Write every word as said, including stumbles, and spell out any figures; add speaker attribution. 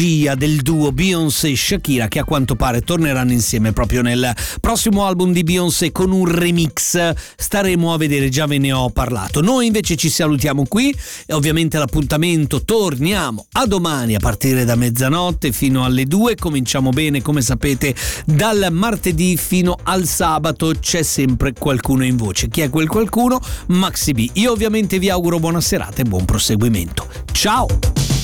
Speaker 1: del duo Beyoncé e Shakira, che a quanto pare torneranno insieme proprio nel prossimo album di Beyoncé con un remix. Staremo a vedere, già ve ne ho parlato. Noi invece ci salutiamo qui e ovviamente l'appuntamento torniamo a domani a partire da mezzanotte fino alle due. Cominciamo bene, come sapete, dal martedì fino al sabato c'è sempre qualcuno in voce. Chi è quel qualcuno? Maxi B. Io ovviamente vi auguro buona serata e buon proseguimento. Ciao!